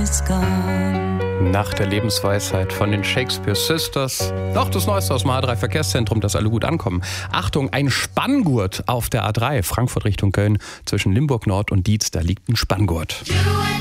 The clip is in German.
it's gone. Nach der Lebensweisheit von den Shakespeare Sisters. Doch das Neueste aus dem A3 Verkehrszentrum, dass alle gut ankommen. Achtung, ein Spanngurt auf der A3, Frankfurt Richtung Köln, zwischen Limburg Nord und Dietz, da liegt ein Spanngurt.